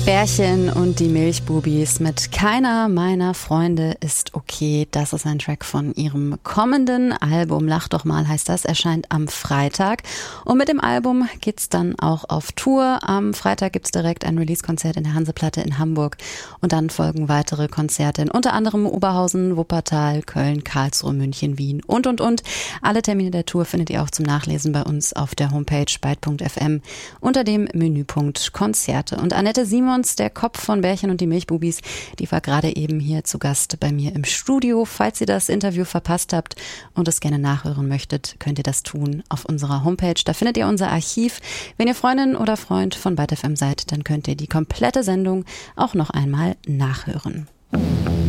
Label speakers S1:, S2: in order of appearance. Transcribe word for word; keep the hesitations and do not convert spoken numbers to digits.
S1: Bärchen und die Milchbubis mit Keiner meiner Freunde ist okay. Das ist ein Track von ihrem kommenden Album. Lach doch mal heißt das, erscheint am Freitag. Und mit dem Album geht's dann auch auf Tour. Am Freitag gibt's direkt ein Release-Konzert in der Hanseplatte in Hamburg. Und dann folgen weitere Konzerte in unter anderem Oberhausen, Wuppertal, Köln, Karlsruhe, München, Wien und, und, und. Alle Termine der Tour findet ihr auch zum Nachlesen bei uns auf der Homepage byte punkt f m unter dem Menüpunkt Konzerte. Und Annette Simons, der Kopf von Bärchen und die Milchbubis, die war gerade eben hier zu Gast bei mir im Studio. Falls ihr das Interview verpasst habt und es gerne nachhören möchtet, könnt ihr das tun auf unserer Homepage. Da findet ihr unser Archiv. Wenn ihr Freundin oder Freund von byte Punkt f m seid, dann könnt ihr die komplette Sendung auch noch einmal nachhören.